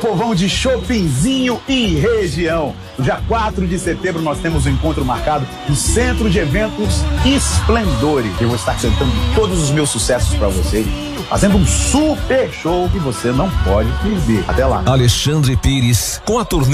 Povão de Chopinzinho e região. No dia 4 de setembro nós temos um encontro marcado no Centro de Eventos Esplendores. Eu vou estar cantando todos os meus sucessos para vocês, fazendo um super show que você não pode perder. Até lá. Alexandre Pires com a turnê